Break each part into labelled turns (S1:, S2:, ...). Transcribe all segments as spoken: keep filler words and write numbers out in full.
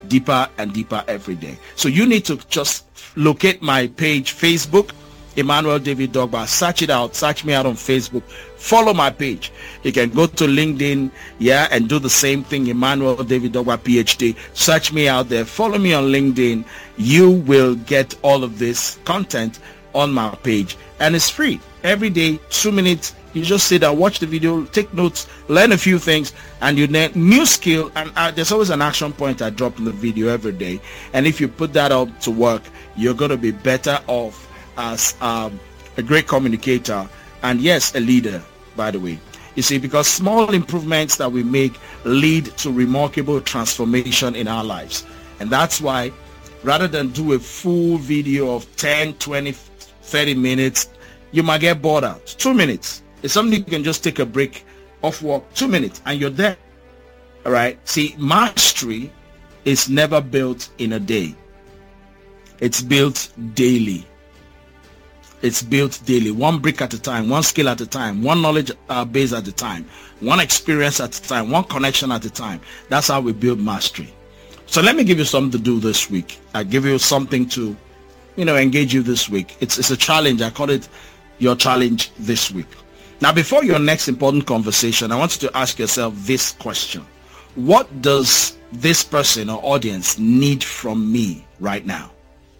S1: deeper and deeper every day. So you need to just locate my page, Facebook, Emmanuel David Dogba. Search it out. Search me out on Facebook. Follow my page. You can go to LinkedIn, yeah, and do the same thing, Emmanuel David Dogba, P H D. Search me out there. Follow me on LinkedIn. You will get all of this content on my page, and it's free. Every day, two minutes. You just sit down, watch the video, take notes, learn a few things, and you learn new skill. And uh, there's always an action point I drop in the video every day. And if you put that up to work, you're going to be better off as um, a great communicator, and yes, a leader, by the way. You see, because small improvements that we make lead to remarkable transformation in our lives. And that's why, rather than do a full video of ten, twenty, thirty minutes, you might get bored out. Two minutes. It's something you can just take a break off work, two minutes, and you're there. All right. See, mastery is never built in a day. It's built daily. It's built daily, one brick at a time, one skill at a time, one knowledge uh, base at a time, one experience at a time, one connection at a time. That's how we build mastery. So let me give you something to do this week. I give you something to, you know, engage you this week. It's it's a challenge. I call it your challenge this week. Now, before your next important conversation, I want you to ask yourself this question. What does this person or audience need from me right now?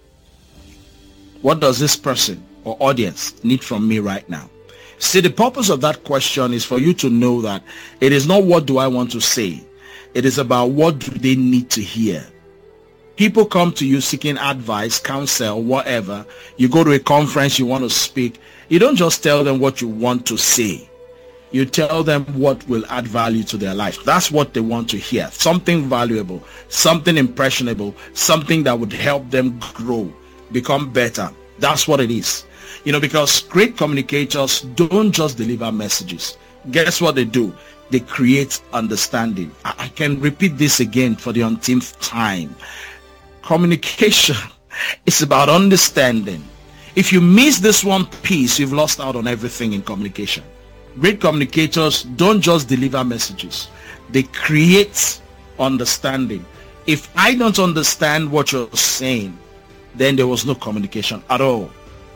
S1: What does this person or audience need from me right now? See, the purpose of that question is for you to know that it is not what do I want to say. It is about what do they need to hear. People come to you seeking advice, counsel, whatever. You go to a conference, you want to speak. You don't just tell them what you want to say. You tell them what will add value to their life. That's what they want to hear. Something valuable, something impressionable, something that would help them grow, become better. That's what it is. You know, because great communicators don't just deliver messages. Guess what they do? They create understanding. I, I can repeat this again for the umpteenth time. Communication is about understanding. If you miss this one piece, you've lost out on everything in communication. Great communicators don't just deliver messages. They create understanding. If I don't understand what you're saying, then there was no communication at all.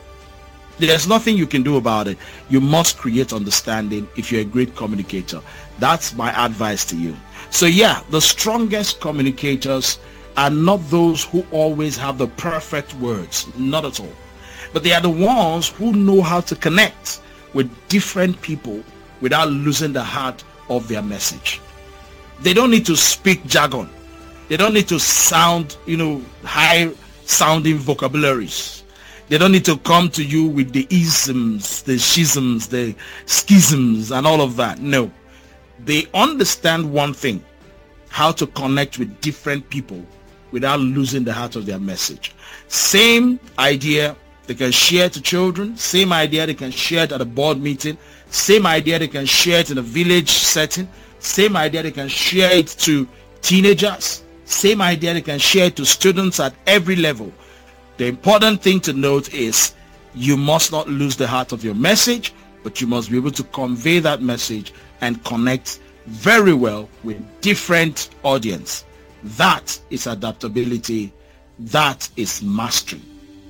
S1: There's nothing you can do about it. You must create understanding if you're a great communicator. That's my advice to you. So yeah, the strongest communicators are not those who always have the perfect words. Not at all. But they are the ones who know how to connect with different people without losing the heart of their message. They don't need to speak jargon. They don't need to sound, you know, high sounding vocabularies. They don't need to come to you with the isms, the schisms, the schisms and all of that. No. They understand one thing, how to connect with different people without losing the heart of their message. Same idea they can share to children, same idea they can share it at a board meeting, same idea they can share it in a village setting, same idea they can share it to teenagers, same idea they can share it to students at every level. The important thing to note is you must not lose the heart of your message, but you must be able to convey that message and connect very well with different audience. That is adaptability. That is mastery.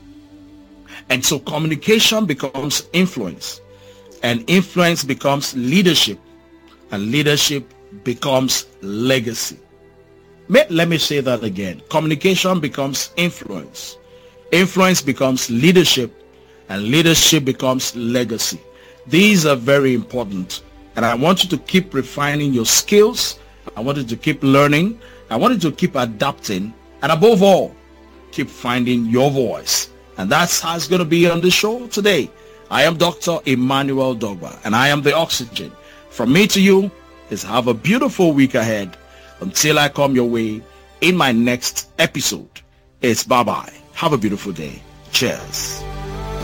S1: And so communication becomes influence, and influence becomes leadership, and leadership becomes legacy. Let me say that again. Communication becomes influence. Influence becomes leadership, and leadership becomes legacy. These are very important, and I want you to keep refining your skills. I want you to keep learning. I want you to keep adapting, and above all, keep finding your voice. And that's how it's going to be on the show today. I am Doctor Emmanuel Dogba, and I am the oxygen. From me to you is have a beautiful week ahead. Until I come your way in my next episode, it's bye-bye. Have a beautiful day. Cheers.